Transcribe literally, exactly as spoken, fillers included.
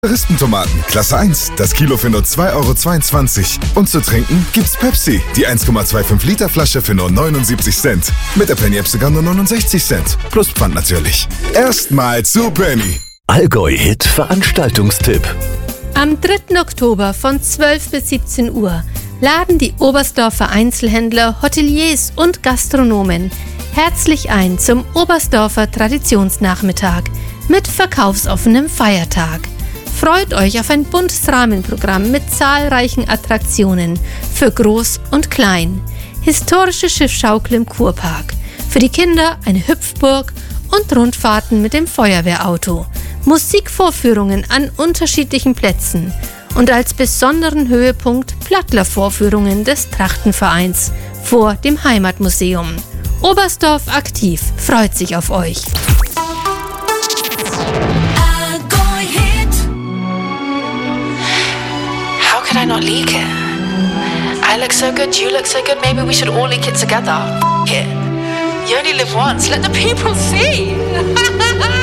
Touristentomaten, Klasse eins, das Kilo für nur zwei Euro zweiundzwanzig. Und zu trinken gibt's Pepsi, die eins Komma fünfundzwanzig Liter Flasche für nur neunundsiebzig Cent. Mit der Penny App sogar nur neunundsechzig Cent. Plus Pfand natürlich. Erstmal zu Penny. Allgäu-Hit Veranstaltungstipp. Am dritten Oktober von zwölf bis siebzehn Uhr laden die Oberstdorfer Einzelhändler, Hoteliers und Gastronomen herzlich ein zum Oberstdorfer Traditionsnachmittag mit verkaufsoffenem Feiertag. Freut euch auf ein buntes Rahmenprogramm mit zahlreichen Attraktionen für Groß und Klein. Historische Schiffschaukel im Kurpark. Für die Kinder eine Hüpfburg und Rundfahrten mit dem Feuerwehrauto. Musikvorführungen an unterschiedlichen Plätzen. Und als besonderen Höhepunkt Plattler-Vorführungen des Trachtenvereins vor dem Heimatmuseum. Oberstdorf aktiv freut sich auf euch. How could I not leak it? I look so good, you look so good, maybe we should all leak it together. F it. You only live once, let the people see.